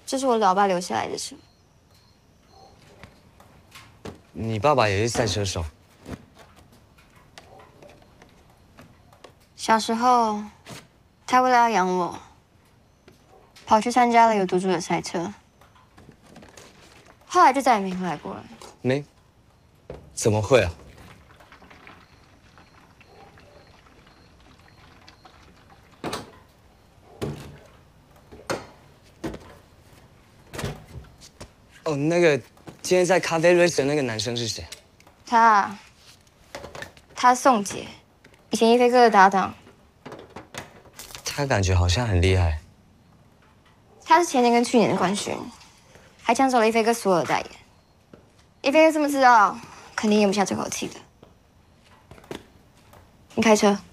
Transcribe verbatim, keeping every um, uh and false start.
这是我老爸留下来的车。 你爸爸也是赛车手。 小时候，他为了要养我，跑去参加了有赌注的赛车，后来就再也没回来过了。 没？怎么会啊？哦，那个今天在咖啡 race 的那个男生是谁？ 他，他宋杰，以前一飞哥的搭档。 他感觉好像很厉害。 他是前年跟去年的冠军，还抢走了一飞哥所有的代言。一飞哥这么知道，肯定咽不下这口气的。你开车。